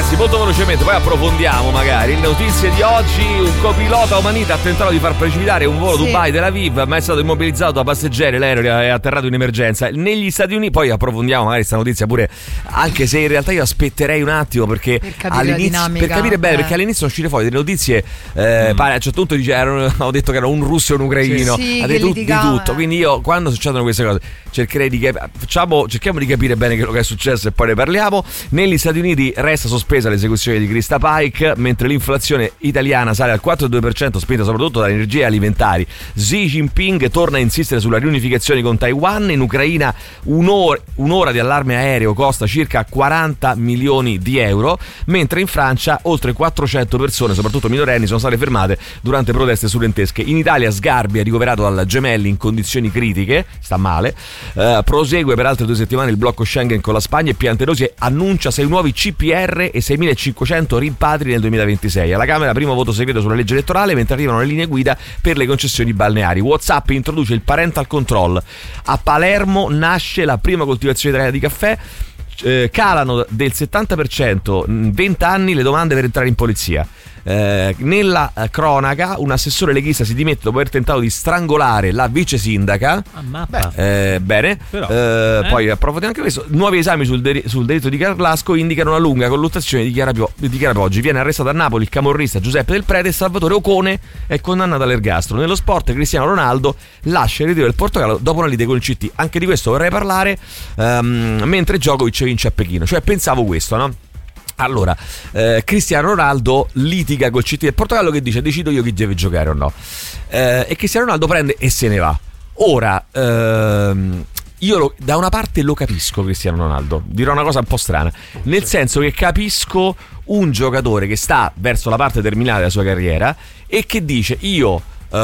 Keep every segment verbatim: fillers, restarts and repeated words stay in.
ragazzi, molto velocemente, poi approfondiamo magari. Le notizie di oggi: un copilota omanita ha tentato di far precipitare un volo Sì. Dubai-Tel Aviv, ma è stato immobilizzato da passeggeri, l'aereo è atterrato in emergenza. Negli Stati Uniti, poi approfondiamo magari questa notizia pure, anche se in realtà io aspetterei un attimo perché Per capire la all'inizio, dinamica, per capire bene, eh. perché all'inizio sono uscite fuori delle notizie, eh, Mm. pare, a un certo punto dice, erano, ho detto che era un russo e un ucraino, Sì, ha che detto di litigavano. tutto. Quindi io, quando succedono queste cose, cercherei di cap- facciamo, cerchiamo di capire bene quello che è successo e poi ne parliamo. Negli Stati Uniti resta sospesa l'esecuzione di Krista Pike, mentre l'inflazione italiana sale al quattro virgola due per cento, spinta soprattutto dalle energie alimentari. Xi Jinping torna a insistere sulla riunificazione con Taiwan. In Ucraina un'ora, un'ora di allarme aereo costa circa quaranta milioni di euro, mentre in Francia oltre quattrocento persone, soprattutto minorenni, sono state fermate durante proteste studentesche. In Italia Sgarbi è ricoverato dal Gemelli in condizioni critiche, sta male. Uh, prosegue per altre due settimane il blocco Schengen con la Spagna e Piantedosi annuncia sei nuovi C P R e seimilacinquecento rimpatri nel duemilaventisei. Alla Camera primo voto segreto sulla legge elettorale, mentre arrivano le linee guida per le concessioni balneari. WhatsApp introduce il parental control. A Palermo nasce la prima coltivazione italiana di caffè. Eh, calano del settanta per cento in venti anni le domande per entrare in polizia. Eh, nella eh, cronaca, un assessore leghista si dimette dopo aver tentato di strangolare la vice sindaca. Ah, eh, bene, Però, eh, eh. poi approfondiamo anche questo. Nuovi esami sul, de- sul delitto di Carlasco indicano una lunga colluttazione di Chiara, Pio- di Chiara Poggi. Viene arrestato a Napoli il camorrista Giuseppe Del Prete e Salvatore Ocone è condannato all'ergastolo. Nello sport, Cristiano Ronaldo lascia il ritiro del Portogallo dopo una lite con il C T. Anche di questo vorrei parlare, um, mentre Djokovic vince a Pechino. Cioè, pensavo questo, no? Allora, eh, Cristiano Ronaldo litiga col C T del Portogallo che dice decido io chi deve giocare o no, eh, e Cristiano Ronaldo prende e se ne va. Ora, ehm, io lo, da una parte lo capisco Cristiano Ronaldo, dirò una cosa un po' strana, nel senso che capisco un giocatore che sta verso la parte terminale della sua carriera e che dice io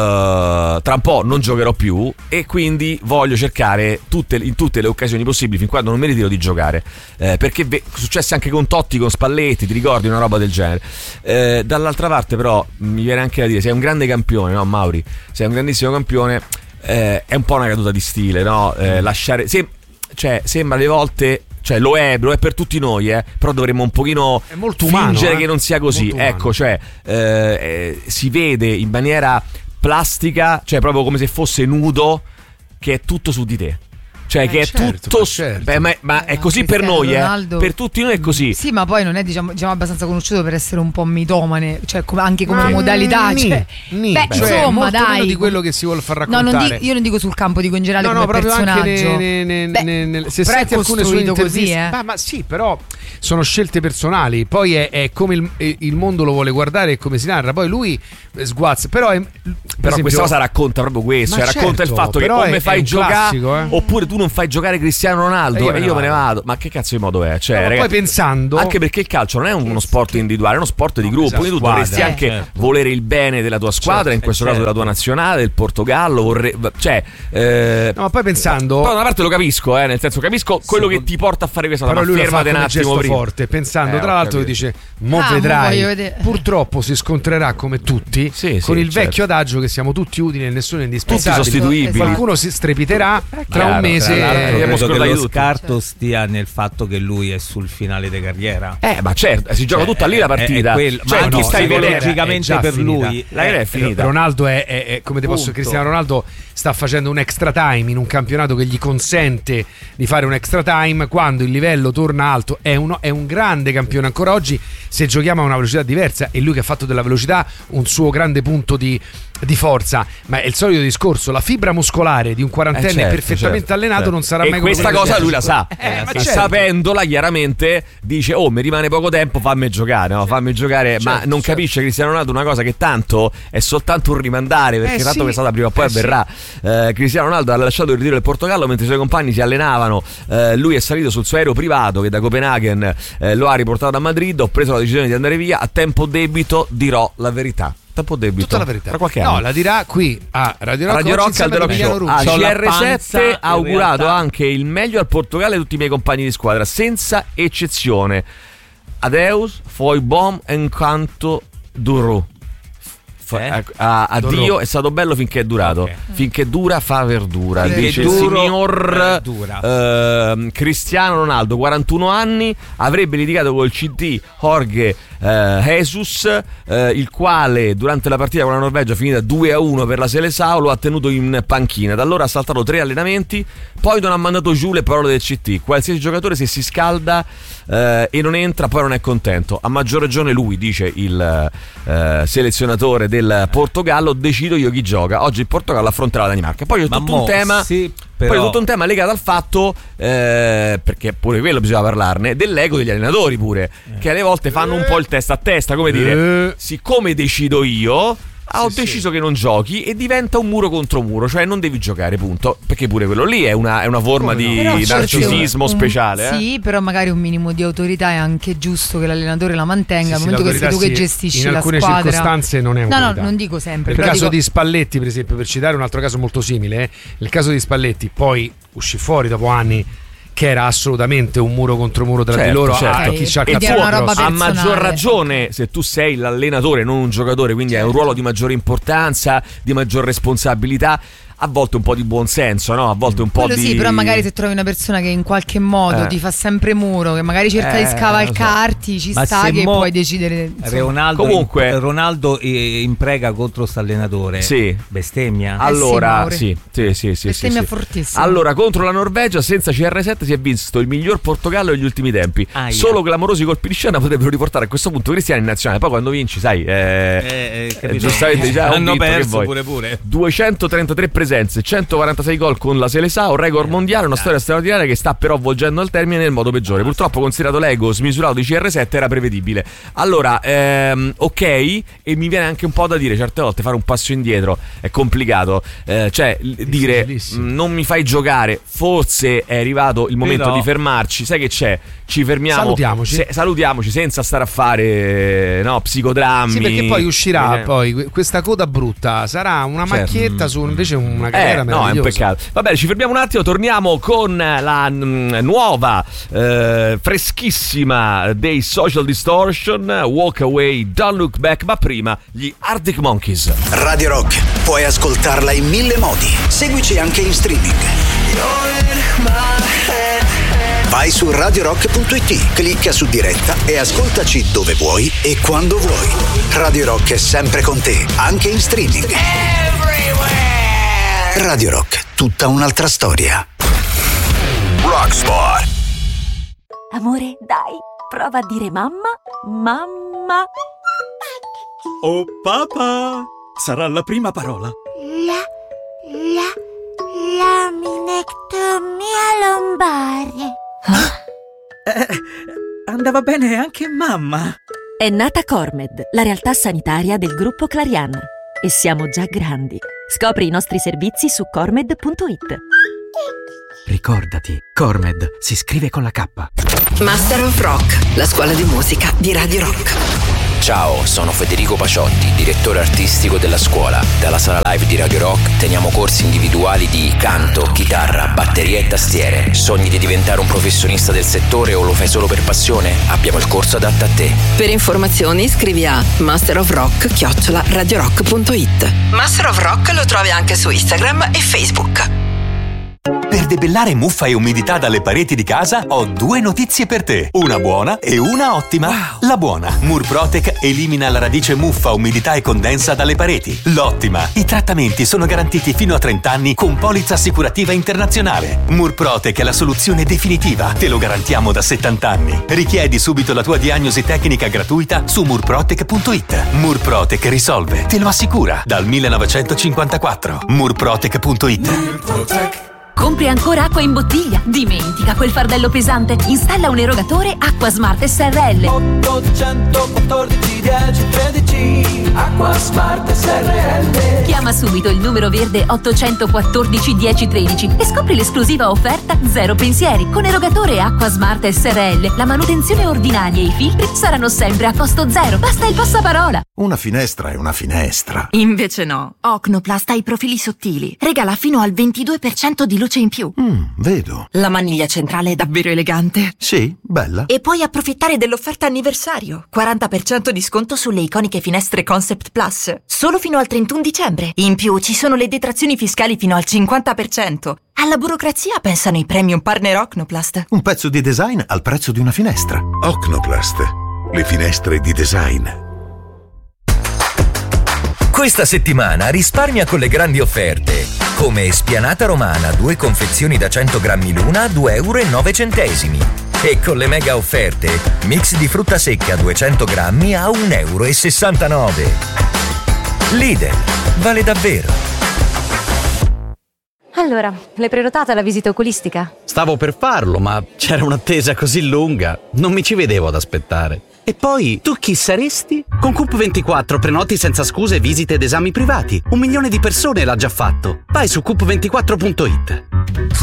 Uh, tra un po' non giocherò più e quindi voglio cercare tutte, in tutte le occasioni possibili fin quando non mi ritiro di giocare, eh, perché ve- successe anche con Totti, con Spalletti, ti ricordi una roba del genere. Eh, dall'altra parte però mi viene anche da dire, sei un grande campione, no Mauri? Sei un grandissimo campione, eh, è un po' una caduta di stile, no? Eh, lasciare se- cioè sembra alle volte, cioè lo è, lo è per tutti noi, eh, però dovremmo un pochino è molto umano, fingere eh? che non sia così. Ecco, cioè eh, eh, si vede in maniera plastica, cioè proprio come se fosse nudo, che è tutto su di te. Cioè, Eh, che è certo, tutto. ma certo. Beh, ma, ma è Eh, così per Cristiano noi, Ronaldo- eh. Per tutti noi è così. Sì, ma poi non è diciamo, diciamo abbastanza conosciuto per essere un po' mitomane, cioè come- anche come Ma modalità. ni, Cioè, ni. beh, Cioè, insomma, molto dai. meno di quello che si vuole far No, raccontare. non dico- io non dico sul campo, dico in generale No, come no, proprio personaggio. anche ne, ne, ne, Beh, ne, ne, se però è senti alcune sue costruito così, interviste, eh. ma, ma sì, però sono scelte personali. Poi è, è come il, il mondo lo vuole guardare e come si narra. Poi lui eh, sguazza, però è, per Però esempio, questa cosa racconta proprio questo, Ma cioè, racconta certo, il fatto che però o me è- fai è un giocare classico, eh. oppure tu non fai giocare Cristiano Ronaldo E io e me ne io me ne vado. vado. Ma che cazzo di modo è? Cioè, No, ma ragazzi, poi pensando, anche perché il calcio non è uno sport individuale, è uno sport di gruppo, esatto, quindi tu squadra, dovresti eh, anche certo. volere il bene della tua squadra, Certo, in questo eh, caso della certo. tua nazionale, del Portogallo, vorrei, cioè eh, no, ma poi pensando, però da una parte lo capisco, eh, nel senso capisco quello che ti porta a fare questa cosa, però ma lui lo fa fermate con un un gesto attimo prima. forte, pensando Eh, tra ho l'altro capito. dice mo Ah, mo vedrai, voglio vedere. purtroppo si scontrerà come tutti Sì, con sì, il certo. vecchio adagio che siamo tutti utili e nessuno è Tutti indispensabile. sostituibili. Qualcuno si strepiterà tra chiaro, un mese tra l'altro, e- abbiamo credo che scordato lo tutti. scarto stia nel fatto che lui è sul finale di carriera. Eh, ma certo, si gioca Cioè, tutta lì la è- partita. è quel- Cioè, ma chi no, stai la carriera psicologicamente è già per finita. lui La carriera è finita. Ronaldo è, è- è- come ti posso Punto. Cristiano Ronaldo sta facendo un extra time in un campionato che gli consente di fare un extra time quando il livello torna alto. È, uno, è un grande campione ancora oggi, se giochiamo a una velocità diversa, e lui che ha fatto della velocità un suo grande punto di, di forza. Ma è il solito discorso, la fibra muscolare di un quarantenne Eh, certo, perfettamente certo, allenato certo. non sarà e mai come questa quello cosa che lui la sa, Eh, ma e certo. sapendola chiaramente dice oh mi rimane poco tempo, fammi giocare, no? fammi giocare ma Certo, non certo. capisce Cristiano Ronaldo una cosa che tanto è soltanto un rimandare, perché Eh, tanto sì. questa cosa prima o poi Eh, avverrà. Eh, Cristiano Ronaldo ha lasciato il ritiro del Portogallo mentre i suoi compagni si allenavano. Eh, lui è salito sul suo aereo privato che da Copenaghen eh, lo ha riportato a Madrid. Ho preso la decisione di andare via, a tempo debito dirò la verità. Tempo debito, Tutta la verità. tra qualche No, anno. la dirà qui a Radio Rock, Radio oggi Rock insieme al ad The Rock Emiliano Show. Rucci. A C'ho la C R sette panza, ha in augurato realtà. anche il meglio al Portogallo e a tutti i miei compagni di squadra, senza eccezione. Adeus, foi bom enquanto durou. eh? a, a Dio è stato bello finché è durato. Okay. Finché dura fa verdura. Finché dice il signor eh, Cristiano Ronaldo, quarantuno anni, avrebbe litigato col C D Jorge eh, Jesus, eh, il quale durante la partita con la Norvegia finita due a uno per la Seleção lo ha tenuto in panchina. Da allora ha saltato tre allenamenti, poi non ha mandato giù le parole del C T. Qualsiasi giocatore, se si scalda eh, e non entra, poi non è contento. A maggior ragione lui, dice il eh, selezionatore del Portogallo, decido io chi gioca. Oggi il Portogallo affronterà la Danimarca. Poi c'è tutto mo, un tema sì, però... poi tutto un tema legato al fatto eh, perché pure quello bisogna parlarne, dell'ego degli allenatori pure, eh. che alle volte fanno un po' il testa a testa, come dire eh. siccome decido io, Ah, ho sì, deciso sì. che non giochi, e diventa un muro contro muro, cioè non devi giocare, punto. Perché pure quello lì è una, è una forma Come di no? narcisismo un, speciale. Sì, eh? però magari un minimo di autorità è anche giusto che l'allenatore la mantenga. Al sì, momento che sei tu sì, che gestisci in la squadra. In alcune circostanze non è autorità. No, no, non dico sempre. Nel caso dico... di Spalletti, per esempio, per citare un altro caso molto simile, eh, nel caso di Spalletti, poi uscì fuori dopo anni che era assolutamente un muro contro muro tra certo, di loro, certo. a chi c'ha e il fu, a maggior ragione se tu sei l'allenatore, non un giocatore, quindi certo. hai un ruolo di maggiore importanza, di maggior responsabilità. A volte un po' di buonsenso, no? A volte un po' Quello di... sì, però magari se trovi una persona che in qualche modo eh. ti fa sempre muro, che magari cerca eh, di scavalcarti, so. ci Ma sta che mo puoi decidere. Ronaldo, Comunque Ronaldo imprega contro sto allenatore. Sì. Bestemmia. Allora, eh sì, sì, sì, sì, bestemmia sì, fortissima. Allora, contro la Norvegia senza C R sette si è visto il miglior Portogallo degli ultimi tempi. Ah, Solo yeah. clamorosi colpi di scena potrebbero riportare a questo punto Cristiano in nazionale. Poi quando vinci, sai, eh, eh, eh, giustamente già hanno vinto, perso pure pure. duecentotrentatré presenze, centoquarantasei gol con la Seleção, record mondiale, una storia straordinaria che sta però avvolgendo al termine nel modo peggiore. Purtroppo, considerato l'ego smisurato di C R sette, era prevedibile. Allora, ehm, ok, e mi viene anche un po' da dire, certe volte fare un passo indietro è complicato, eh, cioè dire mh, non mi fai giocare, forse è arrivato il momento però... di fermarci. Sai che c'è? Ci fermiamo, salutiamoci, se, salutiamoci senza stare a fare no, psicodrammi. Sì, perché poi uscirà eh. poi questa coda brutta, sarà una certo. macchietta su invece una carriera eh, no, è un peccato. Va bene, ci fermiamo un attimo, torniamo con la n- nuova eh, freschissima dei Social Distortion, Walk Away, Don't Look Back, ma prima gli Arctic Monkeys. Radio Rock, puoi ascoltarla in mille modi. Seguici anche in streaming. Vai su radio rock punto it, clicca su diretta e ascoltaci dove vuoi e quando vuoi. Radio Rock è sempre con te, anche in streaming. Radio Rock, tutta un'altra storia. Rockspot. Amore, dai, prova a dire mamma, mamma. Oh papà, sarà la prima parola. La, la, laminectomia lombare. Eh, andava bene anche mamma. È nata Cormed, la realtà sanitaria del gruppo Clarian. E siamo già grandi. Scopri i nostri servizi su cormed punto it. Ricordati, Cormed si scrive con la K. Master of Rock, la scuola di musica di Radio Rock. Ciao, sono Federico Paciotti, direttore artistico della scuola. Dalla sala live di Radio Rock teniamo corsi individuali di canto, chitarra, batteria e tastiere. Sogni di diventare un professionista del settore o lo fai solo per passione? Abbiamo il corso adatto a te. Per informazioni scrivi a master of rock chiocciola radio rock punto it. Master of Rock lo trovi anche su Instagram e Facebook. Per debellare muffa e umidità dalle pareti di casa ho due notizie per te, una buona e una ottima. Wow. La buona: Murprotec elimina la radice muffa, umidità e condensa dalle pareti. L'ottima: i trattamenti sono garantiti fino a trenta anni con polizza assicurativa internazionale. Murprotec è la soluzione definitiva, te lo garantiamo da settanta anni. Richiedi subito la tua diagnosi tecnica gratuita su murprotec punto it. Murprotec risolve, te lo assicura, dal millenovecentocinquantaquattro. murprotec punto it. Murprotec. Compri ancora acqua in bottiglia? Dimentica quel fardello pesante. Installa un erogatore Acqua Smart S R L. ottocentoquattordici dieci tredici Acqua Smart S R L. Chiama subito il numero verde ottocentoquattordici dieci tredici e scopri l'esclusiva offerta Zero Pensieri. Con erogatore Acqua Smart S R L la manutenzione ordinaria e i filtri saranno sempre a costo zero. Basta il passaparola. Una finestra è una finestra. Invece no. Ocnoplast ha i profili sottili. Regala fino al ventidue per cento di luce in più. Mm, vedo. La maniglia centrale è davvero elegante. Sì, bella. E puoi approfittare dell'offerta anniversario. quaranta per cento di sconto sulle iconiche finestre Concept Plus. Solo fino al trentuno dicembre. In più ci sono le detrazioni fiscali fino al cinquanta per cento. Alla burocrazia pensano i premium partner Ocnoplast. Un pezzo di design al prezzo di una finestra. Ocnoplast. Le finestre di design. Questa settimana risparmia con le grandi offerte, come spianata romana, due confezioni da cento grammi l'una a due euro e nove centesimi. E con le mega offerte, mix di frutta secca duecento grammi a un euro e sessantanove. Lidl, vale davvero. Allora, l'hai prenotata la visita oculistica? Stavo per farlo, ma c'era un'attesa così lunga, non mi ci vedevo ad aspettare. E poi, tu chi saresti? Con Coop ventiquattro prenoti senza scuse visite ed esami privati. Un milione di persone l'ha già fatto. Vai su coop ventiquattro punto it.